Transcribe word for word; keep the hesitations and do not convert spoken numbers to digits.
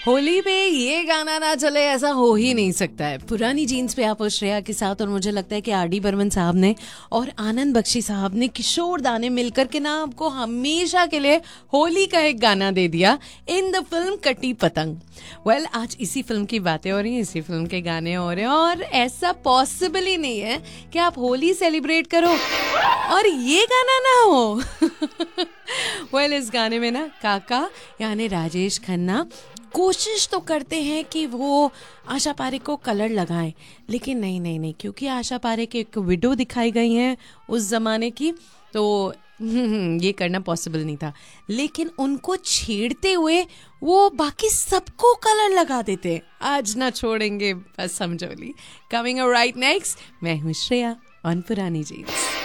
होली पे ये गाना ना चले ऐसा हो ही नहीं सकता है। पुरानी जीन्स पे आप हो श्रेया के साथ, और मुझे लगता है कि आर डी बर्मन साहब ने और आनंद बख्शी साहब ने, किशोर दा ने मिलकर के ना आपको हमेशा के लिए होली का एक गाना दे दिया इन द फिल्म कटी पतंग। वेल well, आज इसी फिल्म की बातें हो रही हैं, इसी फिल्म के गाने हो रहे हैं, और ऐसा पॉसिबल ही नहीं है कि आप होली सेलिब्रेट करो और ये गाना ना हो। वेल well, इस गाने में ना काका यानी राजेश खन्ना कोशिश तो करते हैं कि वो आशा पारेख को कलर लगाएं, लेकिन नहीं नहीं नहीं क्योंकि आशा पारेख एक विडो दिखाई गई हैं उस जमाने की, तो ये करना पॉसिबल नहीं था। लेकिन उनको छेड़ते हुए वो बाकी सबको कलर लगा देते। आज ना छोड़ेंगे बस समझोली। कमिंग राइट नेक्स्ट, मैं हूँ श्रेया ऑन पुरानी जीन्स।